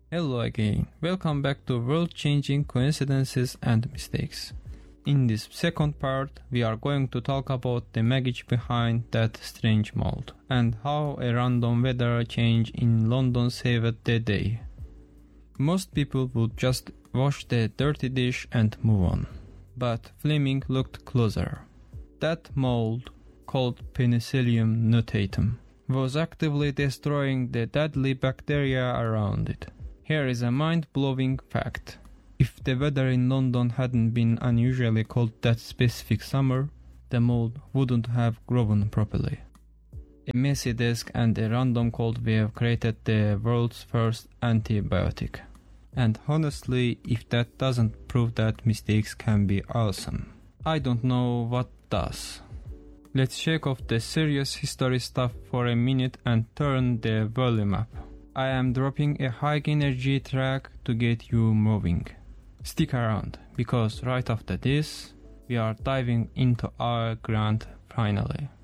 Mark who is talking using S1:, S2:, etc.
S1: Hello again, welcome back to World-Changing Coincidences and Mistakes. In this second part, we are going to talk about the magic behind that strange mold and how a random weather change in London saved the day. Most people would just wash the dirty dish and move on, but Fleming looked closer. That mold, called Penicillium notatum, was actively destroying the deadly bacteria around it. Here is a mind-blowing fact. If the weather in London hadn't been unusually cold that specific summer, the mold wouldn't have grown properly. A messy desk and a random cold wave created the world's first antibiotic. And honestly, if that doesn't prove that mistakes can be awesome, I don't know what does. Let's shake off the serious history stuff for a minute and turn the volume up. I am dropping a high energy track to get you moving. Stick around, because right after this, we are diving into our grand finale.